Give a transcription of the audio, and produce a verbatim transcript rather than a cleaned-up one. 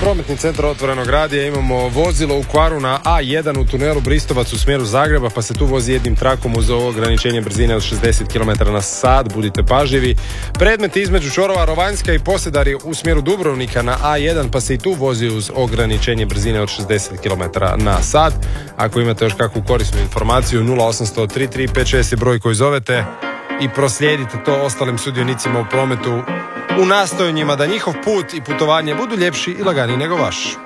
prometni centar Otvorenog radija. Imamo vozilo u kvaru na A jedan u tunelu Bristovac u smjeru Zagreba, pa se tu vozi jednim trakom uz ovo ograničenje brzine od šezdeset kilometara na sat. Budite pažljivi. Predmet između čvorova Rovanjska i Posedari u smjeru Dubrovnika na A jedan, pa se i tu vozi uz ograničenje brzine od šezdeset kilometara na sat. Ako imate još kakvu korisnu informaciju, nula osam zero zero tri tri pet šest je broj koji zovete i proslijedite to ostalim sudionicima u prometu u nastojanjima da njihov put i putovanje budu ljepši i laganiji nego vaš.